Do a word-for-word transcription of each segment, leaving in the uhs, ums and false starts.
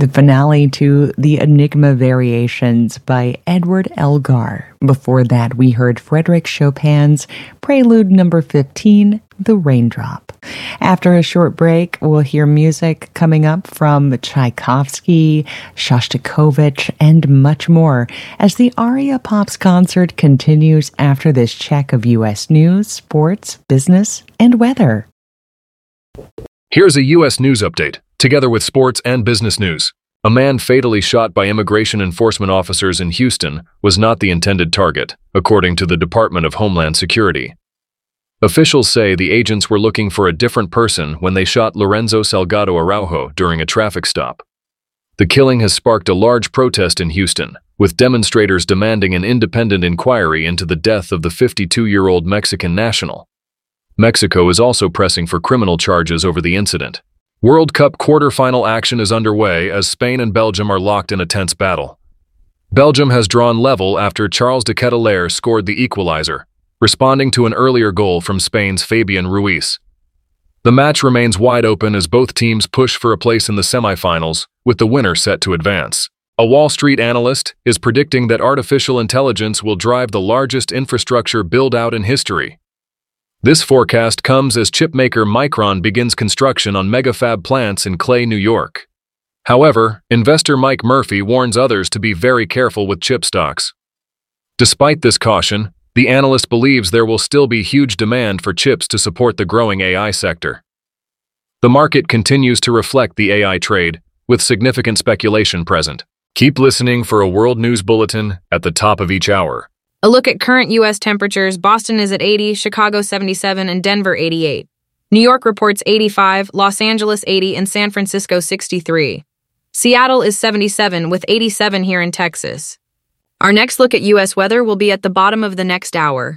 The finale to The Enigma Variations by Edward Elgar. Before that, we heard Frédéric Chopin's Prelude number fifteen, The Raindrop. After a short break, we'll hear music coming up from Tchaikovsky, Shostakovich, and much more as the Aria Pops concert continues after this check of U S news, sports, business, and weather. Here's a U S news update, together with sports and business news. A man fatally shot by immigration enforcement officers in Houston was not the intended target, according to the Department of Homeland Security. Officials say the agents were looking for a different person when they shot Lorenzo Salgado Araujo during a traffic stop. The killing has sparked a large protest in Houston, with demonstrators demanding an independent inquiry into the death of the fifty-two-year-old Mexican national. Mexico is also pressing for criminal charges over the incident. World Cup quarter-final action is underway as Spain and Belgium are locked in a tense battle. Belgium has drawn level after Charles de Ketelaere scored the equalizer, responding to an earlier goal from Spain's Fabian Ruiz. The match remains wide open as both teams push for a place in the semifinals, with the winner set to advance. A Wall Street analyst is predicting that artificial intelligence will drive the largest infrastructure build-out in history. This forecast comes as chipmaker Micron begins construction on megafab plants in Clay, New York. However, investor Mike Murphy warns others to be very careful with chip stocks. Despite this caution, the analyst believes there will still be huge demand for chips to support the growing A I sector. The market continues to reflect the A I trade, with significant speculation present. Keep listening for a world news bulletin at the top of each hour. A look at current U S temperatures: Boston is at eighty, Chicago seventy-seven, and Denver eighty-eight. New York reports eighty-five, Los Angeles eighty, and San Francisco sixty-three. Seattle is seventy-seven, with eighty-seven here in Texas. Our next look at U S weather will be at the bottom of the next hour.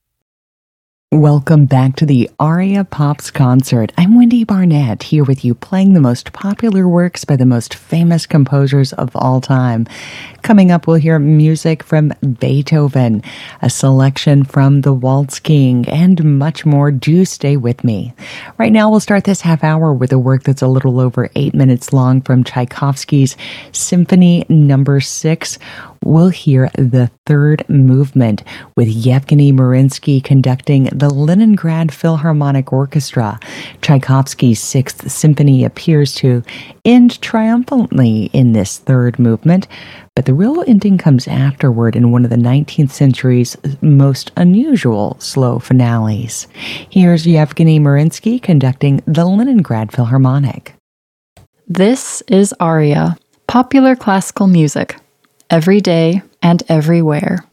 Welcome back to the Aria Pops concert. I'm Wendy Barnett, here with you playing the most popular works by the most famous composers of all time. Coming up, we'll hear music from Beethoven, a selection from The Waltz King, and much more. Do stay with me. Right now, we'll start this half hour with a work that's a little over eight minutes long from Tchaikovsky's Symphony number six. We'll hear the third movement with Yevgeny Marinsky conducting the Leningrad Philharmonic Orchestra. Tchaikovsky's Sixth Symphony appears to end triumphantly in this third movement, but the real ending comes afterward in one of the nineteenth century's most unusual slow finales. Here's Yevgeny Marinsky conducting the Leningrad Philharmonic. This is Aria, popular classical music, every day and everywhere.